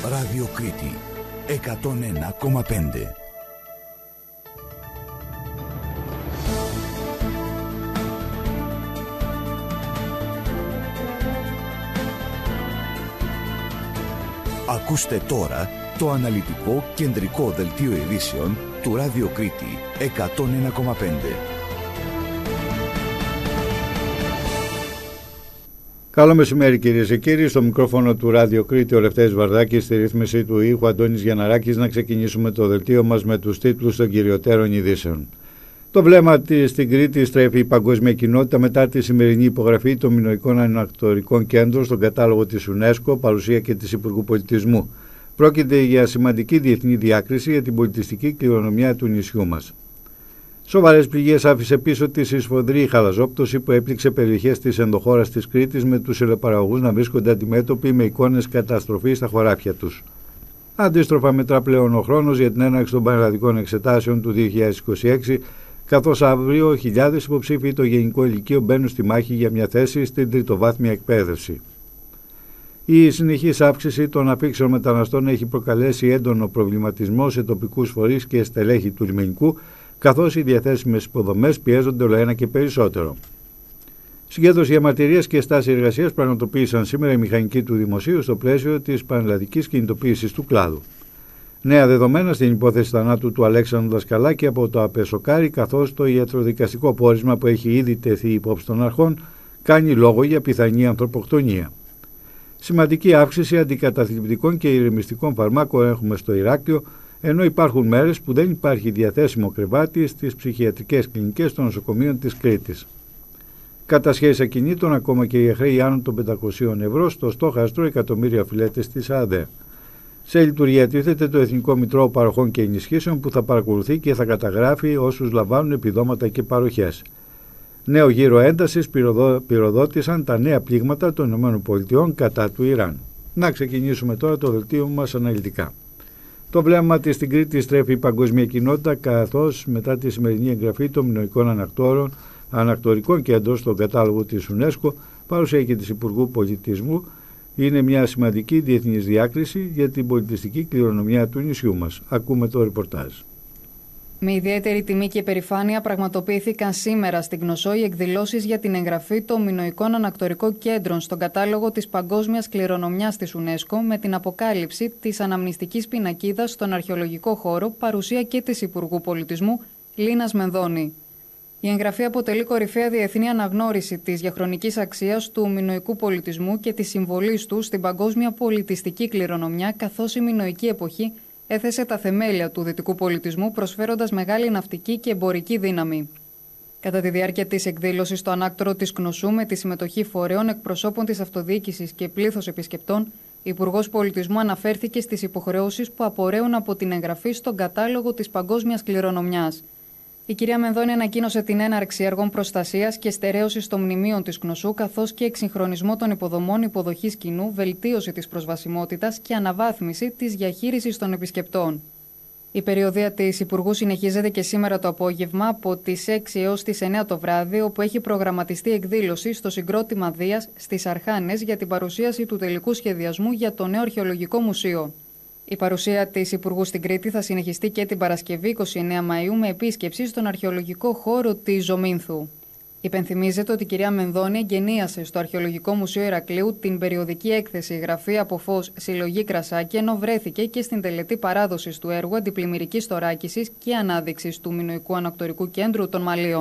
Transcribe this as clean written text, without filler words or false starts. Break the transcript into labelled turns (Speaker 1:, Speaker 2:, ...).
Speaker 1: Ράδιο Κρήτη 101,5. Ακούστε τώρα το αναλυτικό κεντρικό δελτίο ειδήσεων του Ράδιο Κρήτη 101,5.
Speaker 2: Καλό μεσημέρι κυρίες και κύριοι, στο μικρόφωνο του Ράδιο Κρήτη ο Λευτέρης Βαρδάκης, στη ρύθμιση του ήχου Αντώνης Γιανναράκης. Να ξεκινήσουμε το δελτίο μας με τους τίτλους των κυριωτέρων ειδήσεων. Το βλέμμα στην Κρήτη στρέφει η παγκόσμια κοινότητα μετά τη σημερινή υπογραφή των Μινωικών Ανακτορικών Κέντρων στον κατάλογο της UNESCO, παρουσία και της Υπουργού Πολιτισμού. Πρόκειται για σημαντική διεθνή διάκριση για την πολιτιστική κληρονομιά του νησιού μας. Σοβαρές πληγές άφησε πίσω τη σφοδρή χαλαζόπτωση που έπληξε περιοχές της ενδοχώρας της Κρήτης, με τους ελαιοπαραγωγούς να βρίσκονται αντιμέτωποι με εικόνες καταστροφής στα χωράφια τους. Αντίστροφα, μετρά πλέον ο χρόνος για την έναρξη των πανελλαδικών εξετάσεων του 2026, καθώς αύριο χιλιάδες υποψήφοι το Γενικό Ηλικείο μπαίνουν στη μάχη για μια θέση στην τριτοβάθμια εκπαίδευση. Η συνεχής αύξηση των αφήξεων μεταναστών έχει προκαλέσει έντονο προβληματισμό σε τοπικούς φορείς και στελέχη του λιμενικού, καθώς οι διαθέσιμες υποδομές πιέζονται όλο ένα και περισσότερο. Συγκέντρωση διαμαρτυρίας και στάση εργασίας πραγματοποίησαν σήμερα οι μηχανικοί του Δημοσίου στο πλαίσιο της πανελλαδικής κινητοποίησης του κλάδου. Νέα δεδομένα στην υπόθεση θανάτου του Αλέξανδρου Δασκαλάκη από το Απεσοκάρι, καθώς το ιατροδικαστικό πόρισμα που έχει ήδη τεθεί υπόψη των αρχών κάνει λόγο για πιθανή ανθρωποκτονία. Σημαντική αύξηση αντικαταθλιπτικών και ηρεμιστικών φαρμάκων έχουμε στο Ηράκλειο, ενώ υπάρχουν μέρες που δεν υπάρχει διαθέσιμο κρεβάτι στις ψυχιατρικές κλινικές των νοσοκομείων της Κρήτης. Κατασχέσεις ακινήτων, ακόμα και οι χρέη άνω των 500 ευρώ στο στόχαστρο εκατομμύρια φιλέτες της ΑΔΕ. Σε λειτουργία τίθεται το Εθνικό Μητρό Παροχών και Ενισχύσεων, που θα παρακολουθεί και θα καταγράφει όσους λαμβάνουν επιδόματα και παροχές. Νέο γύρο έντασης πυροδότησαν τα νέα πλήγματα των ΗΠΑ κατά του Ιράν. Να ξεκινήσουμε τώρα το δελτίο μας αναλυτικά. Το βλέμμα της στην Κρήτη στρέφει η παγκόσμια κοινότητα, καθώς μετά τη σημερινή εγγραφή των Μινωικών Ανακτορικών Κέντρων στον κατάλογο της UNESCO, παρουσία και της Υπουργού Πολιτισμού, είναι μια σημαντική διεθνής διάκριση για την πολιτιστική κληρονομιά του νησιού μας. Ακούμε το ρεπορτάζ.
Speaker 3: Με ιδιαίτερη τιμή και περηφάνεια πραγματοποιήθηκαν σήμερα στην Κνωσό οι εκδηλώσεις για την εγγραφή των Μινωικών Ανακτορικών Κέντρων στον κατάλογο της Παγκόσμιας Κληρονομιάς της UNESCO, με την αποκάλυψη της αναμνηστικής πινακίδας στον αρχαιολογικό χώρο, παρουσία και της Υπουργού Πολιτισμού Λίνας Μενδώνη. Η εγγραφή αποτελεί κορυφαία διεθνή αναγνώριση της διαχρονικής αξίας του μινωικού πολιτισμού και της συμβολής του στην παγκόσμια πολιτιστική κληρονομιά, καθώς η μινωική εποχή έθεσε τα θεμέλια του δυτικού πολιτισμού, προσφέροντας μεγάλη ναυτική και εμπορική δύναμη. Κατά τη διάρκεια της εκδήλωσης στο ανάκτορο της Κνωσού, με τη συμμετοχή φορέων, εκπροσώπων της αυτοδιοίκησης και πλήθος επισκεπτών, η Υπουργός Πολιτισμού αναφέρθηκε στις υποχρεώσεις που απορρέουν από την εγγραφή στον κατάλογο της παγκόσμιας κληρονομιάς. Η κυρία Μενδώνη ανακοίνωσε την έναρξη έργων προστασίας και στερέωσης των μνημείων της Κνωσού, καθώς και εξυγχρονισμό των υποδομών υποδοχής κοινού, βελτίωση της προσβασιμότητας και αναβάθμιση της διαχείρισης των επισκεπτών. Η περιοδεία της Υπουργού συνεχίζεται και σήμερα το απόγευμα από τις 6 έως τις 9 το βράδυ, όπου έχει προγραμματιστεί εκδήλωση στο συγκρότημα Δίας στις Αρχάνες για την παρουσίαση του τελικού σχεδιασμού για το νέο αρχαιολογικό μουσείο. Η παρουσία της Υπουργού στην Κρήτη θα συνεχιστεί και την Παρασκευή 29 Μαΐου με επίσκεψη στον αρχαιολογικό χώρο της Ζωμήνθου. Υπενθυμίζεται ότι η κυρία Μενδώνη εγκαινίασε στο Αρχαιολογικό Μουσείο Ηρακλείου την περιοδική έκθεση «Γραφή από φως, συλλογή κρασάκι», ενώ βρέθηκε και στην τελετή παράδοσης του έργου αντιπλημμυρικής θωράκισης και ανάδειξης του Μινωικού Ανακτορικού Κέντρου των Μαλίων.